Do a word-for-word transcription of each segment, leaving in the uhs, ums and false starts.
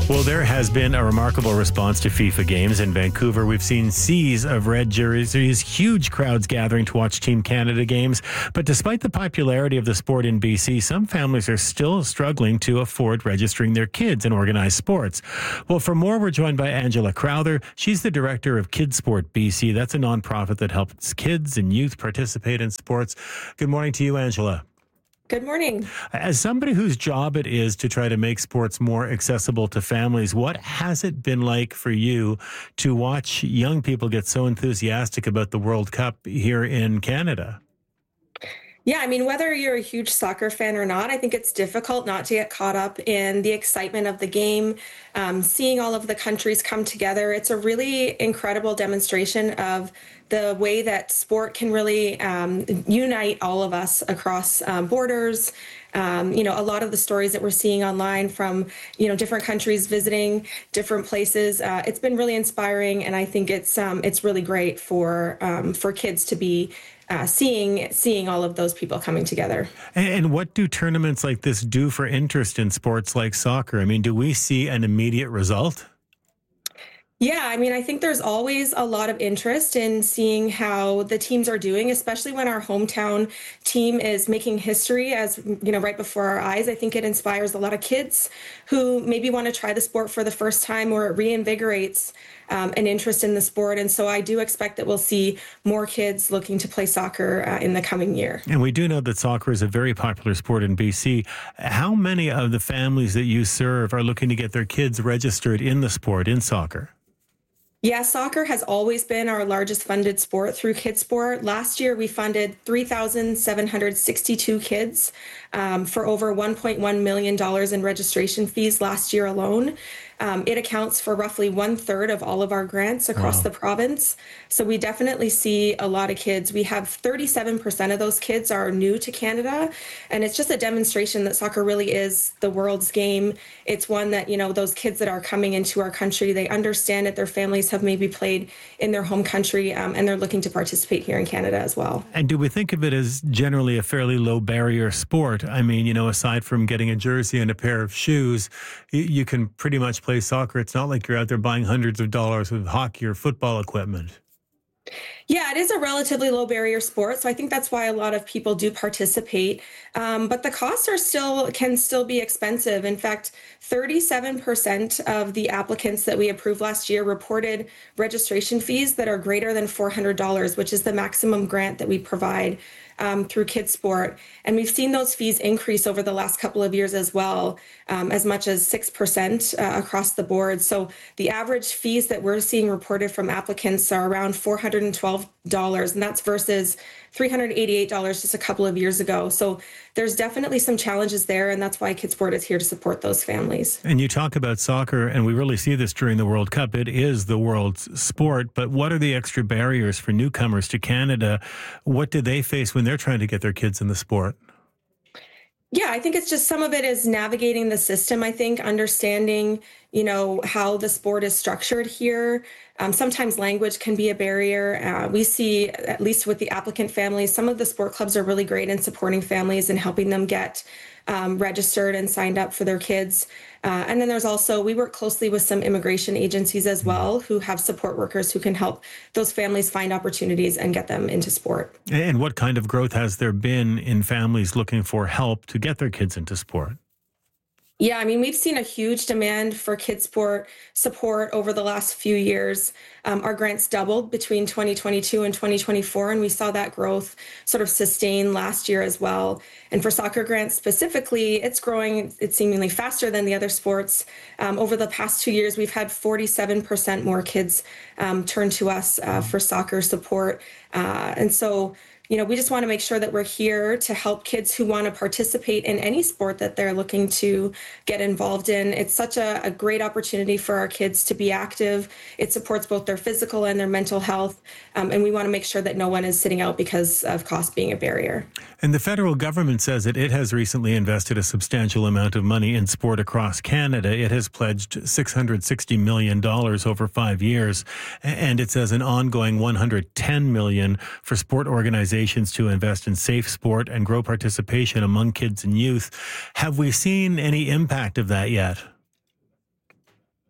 Well, there has been a remarkable response to FIFA games in Vancouver. We've seen seas of red jerseys, huge crowds gathering to watch Team Canada games. But despite the popularity of the sport in B C, some families are still struggling to afford registering their kids in organized sports. Well, for more, we're joined by Angela Crowther. She's the director of Kids Sport B C. That's a nonprofit that helps kids and youth participate in sports. Good morning to you, Angela. Good morning. As somebody whose job it is to try to make sports more accessible to families, what has it been like for you to watch young people get so enthusiastic about the World Cup here in Canada? Yeah, I mean, whether you're a huge soccer fan or not, I think it's difficult not to get caught up in the excitement of the game, um, seeing all of the countries come together. It's a really incredible demonstration of the way that sport can really um, unite all of us across um, borders. Um, you know, a lot of the stories that we're seeing online from, you know, different countries visiting different places, uh, it's been really inspiring. And I think it's um, it's really great for um, for kids to be Uh, seeing seeing all of those people coming together. And, and what do tournaments like this do for interest in sports like soccer? I mean, do we see an immediate result? Yeah, I mean, I think there's always a lot of interest in seeing how the teams are doing, especially when our hometown team is making history as, you know, right before our eyes. I think it inspires a lot of kids who maybe want to try the sport for the first time, or it reinvigorates um, an interest in the sport. And so I do expect that we'll see more kids looking to play soccer uh, in the coming year. And we do know that soccer is a very popular sport in B C. How many of the families that you serve are looking to get their kids registered in the sport, in soccer? Yeah, soccer has always been our largest funded sport through Kids Sport. Last year, we funded three thousand seven hundred sixty-two kids um, for over one point one million dollars in registration fees last year alone. Um, it accounts for roughly one third of all of our grants across wow. the province. So we definitely see a lot of kids. We have thirty-seven percent of those kids are new to Canada. And it's just a demonstration that soccer really is the world's game. It's one that, you know, those kids that are coming into our country, they understand that their families have maybe played in their home country, um, and they're looking to participate here in Canada as well. And do we think of it as generally a fairly low barrier sport? I mean, you know, aside from getting a jersey and a pair of shoes, you, you can pretty much play soccer. It's not like you're out there buying hundreds of dollars of hockey or football equipment. Yeah, it is a relatively low barrier sport, so I think that's why a lot of people do participate. Um, but the costs are still can still be expensive. In fact, thirty-seven percent of the applicants that we approved last year reported registration fees that are greater than four hundred dollars, which is the maximum grant that we provide um, through Kids Sport. And we've seen those fees increase over the last couple of years as well, um, as much as six percent uh, across the board. So the average fees that we're seeing reported from applicants are around four hundred twelve dollars, and that's versus three hundred eighty-eight dollars just a couple of years ago. So there's definitely some challenges there, and that's why Kids Sport is here to support those families. And you talk about soccer, and we really see this during the World Cup. It is the world's sport, but what are the extra barriers for newcomers to Canada? What do they face when they're trying to get their kids in the sport? Yeah, I think it's just some of it is navigating the system. I think understanding, you know, how the sport is structured here. Um, sometimes language can be a barrier. Uh, we see, at least with the applicant families, some of the sport clubs are really great in supporting families and helping them get um, registered and signed up for their kids. Uh, and then there's also, we work closely with some immigration agencies as well who have support workers who can help those families find opportunities and get them into sport. And what kind of growth has there been in families looking for help to get their kids into sport? Yeah, I mean, we've seen a huge demand for Kids Sport support over the last few years. Um, our grants doubled between twenty twenty-two and twenty twenty-four, and we saw that growth sort of sustain last year as well. And for soccer grants specifically, it's growing, it's seemingly faster than the other sports. Um, over the past two years, we've had forty-seven percent more kids um, turn to us uh, for soccer support. Uh, and so, you know, we just want to make sure that we're here to help kids who want to participate in any sport that they're looking to get involved in. It's such a, a great opportunity for our kids to be active. It supports both their physical and their mental health. Um, and we want to make sure that no one is sitting out because of cost being a barrier. And the federal government says that it has recently invested a substantial amount of money in sport across Canada. It has pledged six hundred sixty million dollars over five years. And it says an ongoing one hundred ten million dollars for sport organizations to invest in safe sport and grow participation among kids and youth. Have we seen any impact of that yet?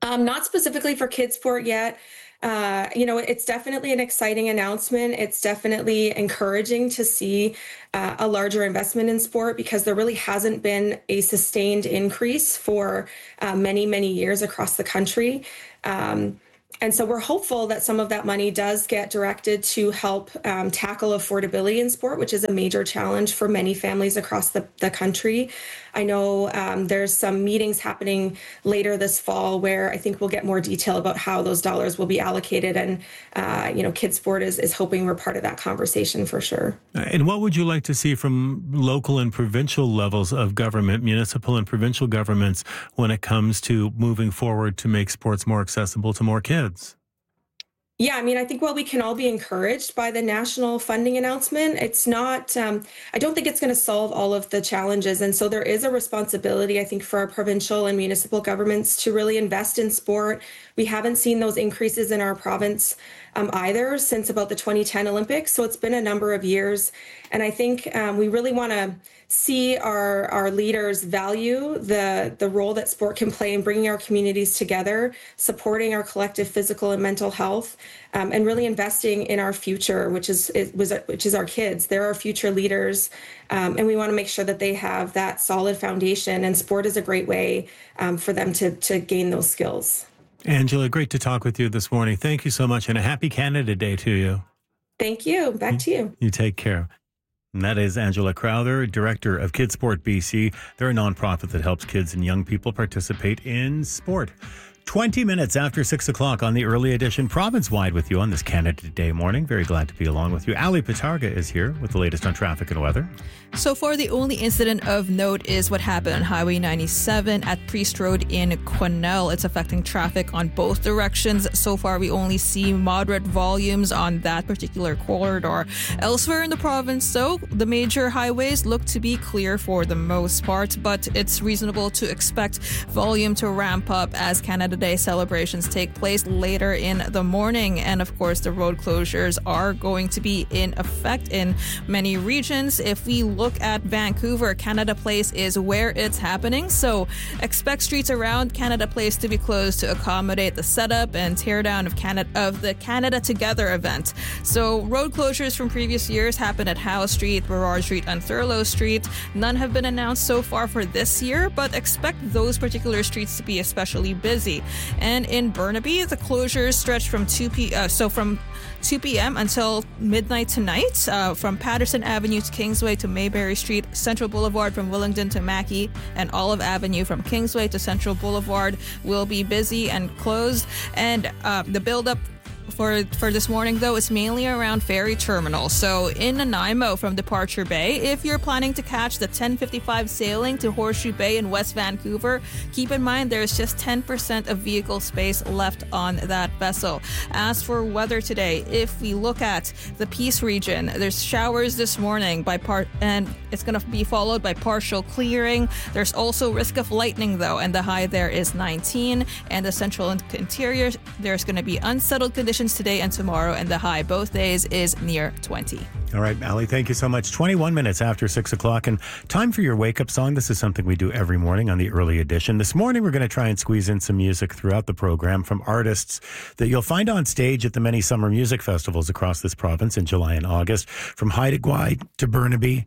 Um, not specifically for kids sport yet. Uh, you know, it's definitely an exciting announcement. It's definitely encouraging to see uh, a larger investment in sport because there really hasn't been a sustained increase for uh, many, many years across the country. Um, And so we're hopeful that some of that money does get directed to help um, tackle affordability in sport, which is a major challenge for many families across the, the country. I know um, there's some meetings happening later this fall where I think we'll get more detail about how those dollars will be allocated. And, uh, you know, Kids Sport is, is hoping we're part of that conversation for sure. And what would you like to see from local and provincial levels of government, municipal and provincial governments, when it comes to moving forward to make sports more accessible to more kids? Yeah, I mean, I think while we can all be encouraged by the national funding announcement, it's not, um, I don't think it's going to solve all of the challenges. And so there is a responsibility, I think, for our provincial and municipal governments to really invest in sport. We haven't seen those increases in our province um, either since about the twenty ten Olympics. So it's been a number of years. And I think um, we really want to see our, our leaders value the, the role that sport can play in bringing our communities together, supporting our collective physical and mental health, um, and really investing in our future, which is, is was which is our kids. They're our future leaders, um, and we want to make sure that they have that solid foundation. And sport is a great way um, for them to to gain those skills. Angela, great to talk with you this morning. Thank you so much, and a happy Canada Day to you. Thank you. Back to you. You take care. And that is Angela Crowther, Director of Kids Sport B C. They're a nonprofit that helps kids and young people participate in sport. twenty minutes after six o'clock on the early edition, province-wide with you on this Canada Day morning. Very glad to be along with you. Ali Pitarga is here with the latest on traffic and weather. So far, the only incident of note is what happened on Highway ninety-seven at Priest Road in Quesnel. It's affecting traffic on both directions. So far, we only see moderate volumes on that particular corridor. Elsewhere in the province, though, the major highways look to be clear for the most part, but it's reasonable to expect volume to ramp up as Canada Day celebrations take place later in the morning. And of course, the road closures are going to be in effect in many regions. If we look at Vancouver, Canada Place is where it's happening. So expect streets around Canada Place to be closed to accommodate the setup and teardown of Canada of the Canada Together event. So road closures from previous years happened at Howe Street, Burrard Street, and Thurlow Street. None have been announced so far for this year, but expect those particular streets to be especially busy. And in Burnaby, the closures stretch from two p. Uh, so from two p.m. until midnight tonight, uh, from Patterson Avenue to Kingsway to Mayberry Street, Central Boulevard from Willingdon to Mackay, and Olive Avenue from Kingsway to Central Boulevard will be busy and closed. And uh, the build-up For for this morning, though, it's mainly around Ferry Terminal. So in Nanaimo from Departure Bay, if you're planning to catch the ten fifty-five sailing to Horseshoe Bay in West Vancouver, keep in mind there's just ten percent of vehicle space left on that vessel. As for weather today, if we look at the Peace region, there's showers this morning by part, and it's going to be followed by partial clearing. There's also risk of lightning, though, and the high there is nineteen. And the central interior, there's going to be unsettled conditions today and tomorrow, and the high both days is near twenty. All right, Ali, thank you so much. twenty-one minutes after six o'clock, and time for your wake-up song. This is something we do every morning on the early edition. This morning, we're going to try and squeeze in some music throughout the program from artists that you'll find on stage at the many summer music festivals across this province in July and August. From Haida Gwaii to Burnaby,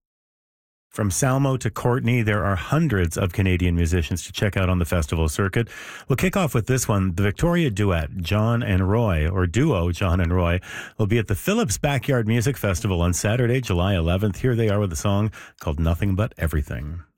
from Salmo to Courtenay, there are hundreds of Canadian musicians to check out on the festival circuit. We'll kick off with this one. The Victoria duet, John and Roy, or duo John and Roy, will be at the Phillips Backyard Music Festival on Saturday, July eleventh. Here they are with a song called Nothing But Everything.